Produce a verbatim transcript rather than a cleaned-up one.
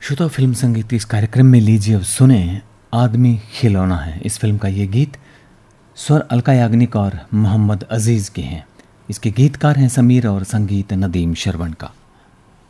श्रोता, फिल्म संगीत के इस कार्यक्रम में लीजिए अब सुने आदमी खिलौना है। इस फिल्म का ये गीत स्वर अलका याग्निक और मोहम्मद अजीज़ के हैं। इसके गीतकार हैं समीर और संगीत नदीम श्रवण का।